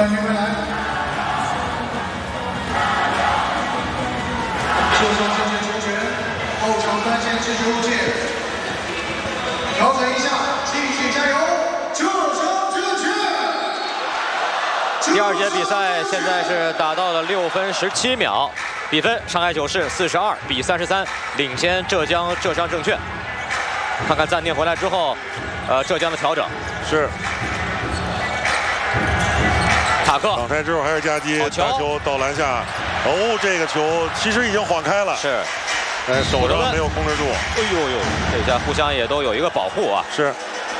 欢迎回来。射手正确球权，后场单线支持路线，调整一下，继续加油，射手正确。 第二节比赛现在是打到了6分17秒，比分上海九市42比33领先浙江证券。看看暂停回来之后，浙江的调整是。 塔克挡拆之后还是夹击，打球到篮下，哦，这个球其实已经晃开了， 是， 手上没有控制住。 哎呦呦，这下互相也都有一个保护啊。 是，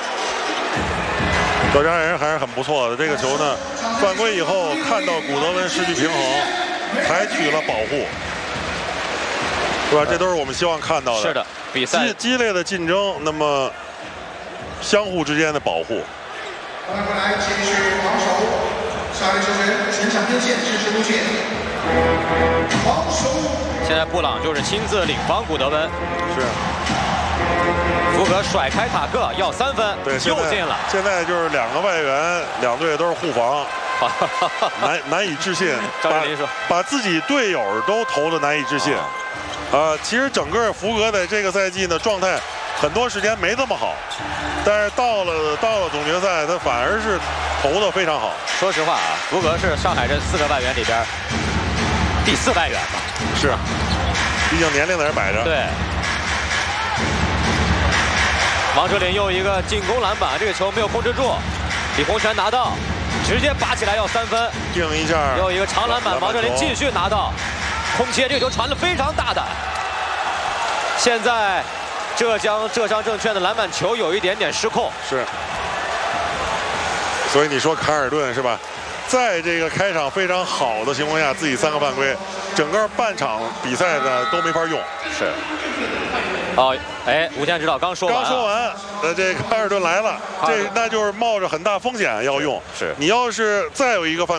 浙江人还是很不错的。这个球呢，犯规以后看到古德温失去平衡，采取了保护，是吧？这都是我们希望看到的。 是的，比赛激烈的竞争，那么相互之间的保护。 回来继续防守。 下一位球员全场边线支持路线，防守。 现在布朗就是亲自领防古德温， 是。 福格甩开塔克要3分， 对， 又进了。 现在就是2个外援，两队都是护防，难以置信。 张镇麟说， 把自己队友都投的难以置信。其实整个福格在这个赛季呢状态很多时间没这么好，但是到了总决赛，他反而是投的非常好。 说实话啊，福格是上海这4个外援里边第4外援吧？ 是，毕竟年龄在这摆着。 对。王哲林又一个进攻篮板，这个球没有控制住，李洪权拿到，直接拔起来要3分， 定一下。 又一个长篮板，王哲林继续拿到，空切，这个球传得非常大胆。现在浙江证券的篮板球有一点点失控。 是。 所以你说卡尔顿是吧？在这个开场非常好的情况下，自己3个犯规，整个半场比赛呢都没法用。 是。哦，哎，吴天指导刚说完， 这卡尔顿来了，那就是冒着很大风险要用。 是。 你要是再有一个犯规。